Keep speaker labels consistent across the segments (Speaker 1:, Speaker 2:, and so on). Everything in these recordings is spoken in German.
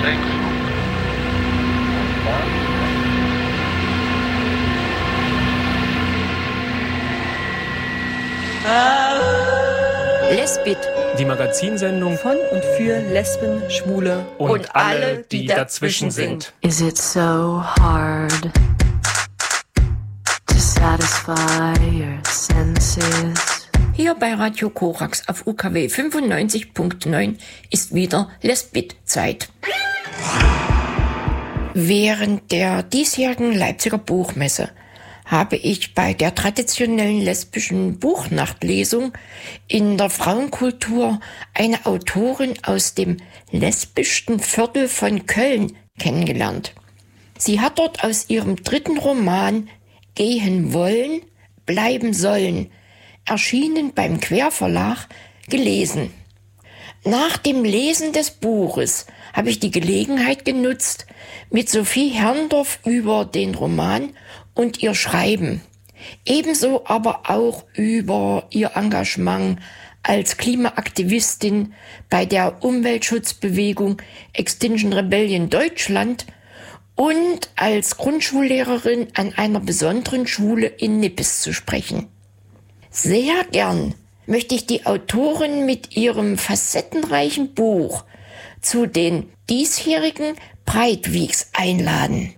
Speaker 1: Lesbit,
Speaker 2: die Magazinsendung
Speaker 1: von und für Lesben, Schwule
Speaker 2: und alle, die dazwischen sind.
Speaker 3: Is it so hard to satisfy your senses?
Speaker 1: Hier bei Radio Korax auf UKW 95.9 ist wieder Lesbit-Zeit. Während der diesjährigen Leipziger Buchmesse habe ich bei der traditionellen lesbischen Buchnachtlesung in der Frauenkultur eine Autorin aus dem lesbischsten Viertel von Köln kennengelernt. Sie hat dort aus ihrem dritten Roman Gehen wollen, bleiben sollen, erschienen beim Querverlag, gelesen. Nach dem Lesen des Buches habe ich die Gelegenheit genutzt, mit Sophie Herrndorf über den Roman und ihr Schreiben, ebenso aber auch über ihr Engagement als Klimaaktivistin bei der Umweltschutzbewegung Extinction Rebellion Deutschland und als Grundschullehrerin an einer besonderen Schule in Nippes zu sprechen. Sehr gern möchte ich die Autorin mit ihrem facettenreichen Buch zu den diesjährigen Breitweeks einladen.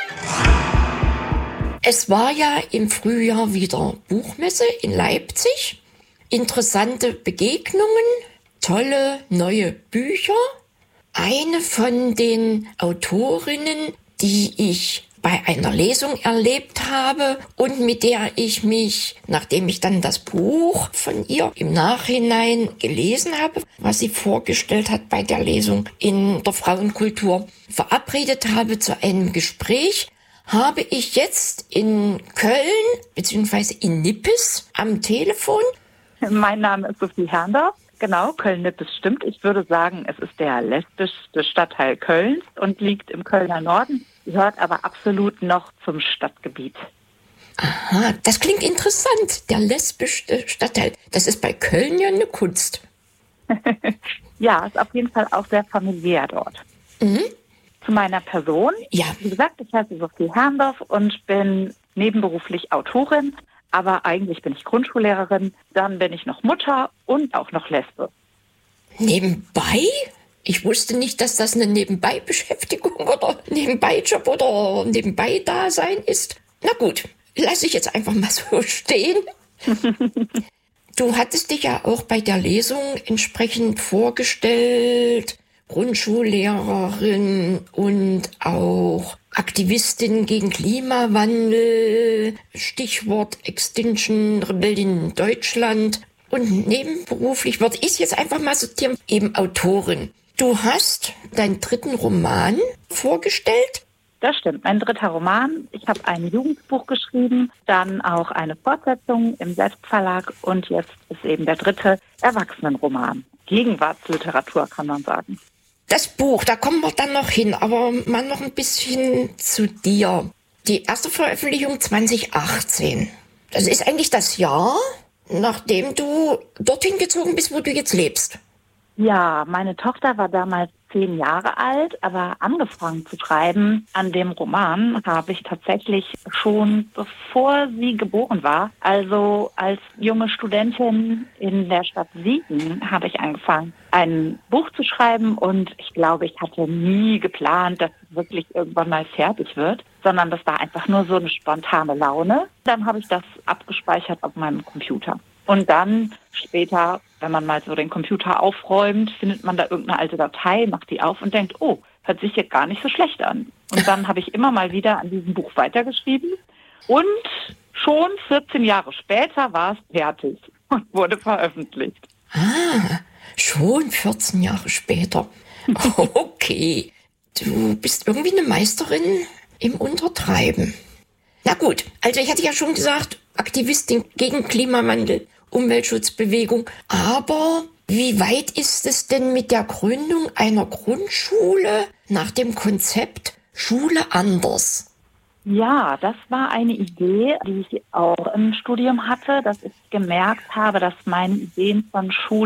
Speaker 1: Es war ja im Frühjahr wieder Buchmesse in Leipzig. Interessante Begegnungen, tolle neue Bücher. Eine von den Autorinnen, die ich bei einer Lesung erlebt habe und mit der ich mich, nachdem ich dann das Buch von ihr im Nachhinein gelesen habe, was sie vorgestellt hat bei der Lesung in der Frauenkultur, verabredet habe zu einem Gespräch, habe ich jetzt in Köln bzw. in Nippes am Telefon.
Speaker 4: Mein Name ist Sophie Herrndorf. Genau, Köln-Nippes stimmt. Ich würde sagen, es ist der lesbischste Stadtteil Kölns und liegt im Kölner Norden, gehört aber absolut noch zum Stadtgebiet.
Speaker 1: Aha, das klingt interessant, der lesbischste Stadtteil. Das ist bei Köln ja eine Kunst.
Speaker 4: Ja, ist auf jeden Fall auch sehr familiär dort.
Speaker 1: Mhm.
Speaker 4: Zu meiner Person.
Speaker 1: Ja.
Speaker 4: Wie gesagt, ich heiße Sophie Herrndorf und bin nebenberuflich Autorin, aber eigentlich bin ich Grundschullehrerin, dann bin ich noch Mutter und auch noch Lesbe.
Speaker 1: Nebenbei? Ich wusste nicht, dass das eine Nebenbei-Beschäftigung oder Nebenbei-Job oder Nebenbei-Dasein ist. Na gut, lasse ich jetzt einfach mal so stehen. Du hattest dich ja auch bei der Lesung entsprechend vorgestellt, Grundschullehrerin und auch Aktivistin gegen Klimawandel, Stichwort Extinction Rebellion Deutschland und nebenberuflich würde ich es jetzt einfach mal sortieren, eben Autorin. Du hast deinen dritten Roman vorgestellt?
Speaker 4: Das stimmt, mein dritter Roman. Ich habe ein Jugendbuch geschrieben, dann auch eine Fortsetzung im Selbstverlag und jetzt ist eben der dritte Erwachsenenroman. Gegenwartsliteratur kann man sagen.
Speaker 1: Das Buch, da kommen wir dann noch hin, aber mal noch ein bisschen zu dir. Die erste Veröffentlichung 2018. Das ist eigentlich das Jahr, nachdem du dorthin gezogen bist, wo du jetzt lebst.
Speaker 4: Ja, meine Tochter war damals 10 Jahre alt, aber angefangen zu schreiben an dem Roman habe ich tatsächlich schon bevor sie geboren war. Also als junge Studentin in der Stadt Siegen habe ich angefangen, ein Buch zu schreiben und ich glaube, ich hatte nie geplant, dass es wirklich irgendwann mal fertig wird, sondern das war einfach nur so eine spontane Laune. Dann habe ich das abgespeichert auf meinem Computer. Und dann später, wenn man mal so den Computer aufräumt, findet man da irgendeine alte Datei, macht die auf und denkt, oh, hört sich jetzt gar nicht so schlecht an. Und dann habe ich immer mal wieder an diesem Buch weitergeschrieben. Und schon 14 Jahre später war es fertig und wurde veröffentlicht.
Speaker 1: Ah, schon 14 Jahre später. Okay, du bist irgendwie eine Meisterin im Untertreiben. Na gut, also ich hatte ja schon gesagt, Aktivistin gegen Klimawandel, Umweltschutzbewegung. Aber wie weit ist es denn mit der Gründung einer Grundschule nach dem Konzept Schule anders?
Speaker 4: Ja, das war eine Idee, die ich auch im Studium hatte, dass ich gemerkt habe, dass meine Ideen von Schule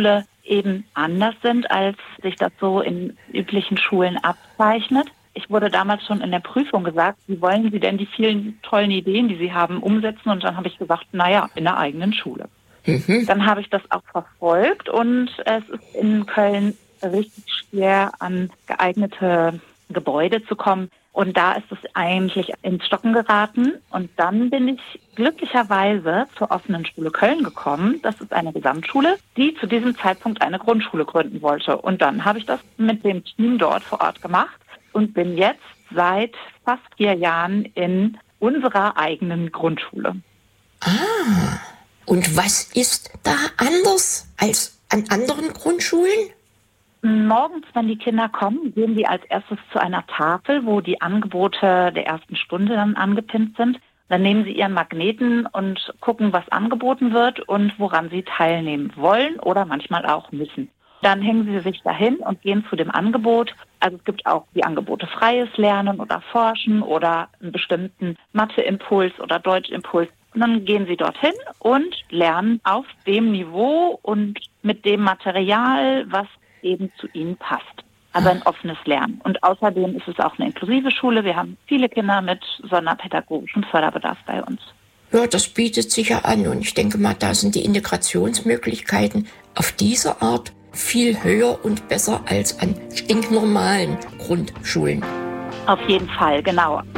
Speaker 4: eben anders sind, als sich das so in üblichen Schulen abzeichnet. Ich wurde damals schon in der Prüfung gesagt, wie wollen Sie denn die vielen tollen Ideen, die Sie haben, umsetzen? Und dann habe ich gesagt, naja, in der eigenen Schule. Dann habe ich das auch verfolgt und es ist in Köln richtig schwer, an geeignete Gebäude zu kommen. Und da ist es eigentlich ins Stocken geraten. Und dann bin ich glücklicherweise zur offenen Schule Köln gekommen. Das ist eine Gesamtschule, die zu diesem Zeitpunkt eine Grundschule gründen wollte. Und dann habe ich das mit dem Team dort vor Ort gemacht und bin jetzt seit fast 4 Jahren in unserer eigenen Grundschule.
Speaker 1: Ah, und was ist da anders als an anderen Grundschulen?
Speaker 4: Morgens, wenn die Kinder kommen, gehen die als erstes zu einer Tafel, wo die Angebote der ersten Stunde dann angepinnt sind. Dann nehmen sie ihren Magneten und gucken, was angeboten wird und woran sie teilnehmen wollen oder manchmal auch müssen. Dann hängen sie sich dahin und gehen zu dem Angebot. Also es gibt auch die Angebote freies Lernen oder Forschen oder einen bestimmten Mathe-Impuls oder Deutsch-Impuls. Und dann gehen sie dorthin und lernen auf dem Niveau und mit dem Material, was eben zu ihnen passt. Also ein offenes Lernen. Und außerdem ist es auch eine inklusive Schule. Wir haben viele Kinder mit sonderpädagogischem Förderbedarf bei uns.
Speaker 1: Ja, das bietet sich ja an. Und ich denke mal, da sind die Integrationsmöglichkeiten auf diese Art viel höher und besser als an stinknormalen Grundschulen.
Speaker 4: Auf jeden Fall, genau.